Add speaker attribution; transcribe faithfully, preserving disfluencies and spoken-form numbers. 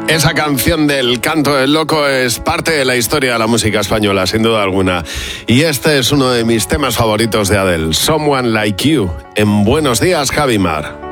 Speaker 1: Esa canción del Canto del Loco es parte de la historia de la música española, sin duda alguna. Y este es uno de mis temas favoritos de Adele, Someone Like You, en Buenos Días, Javimar.